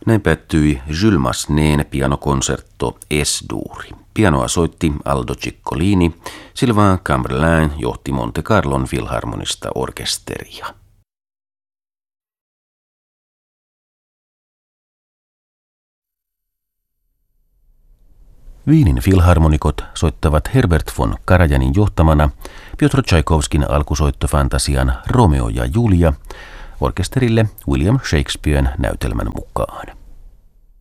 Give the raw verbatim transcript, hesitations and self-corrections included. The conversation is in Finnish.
Näin päättyi Jules Massenet'n pianokonsertto Es-duuri. Pianoa soitti Aldo Ciccolini, Sylvain Cambrelin johti Monte Carlon filharmonista orkesteria. Wienin filharmonikot soittavat Herbert von Karajanin johtamana Piotr Tchaikovskin alkusoittofantasian Romeo ja Julia orkesterille William Shakespearen näytelmän mukaan.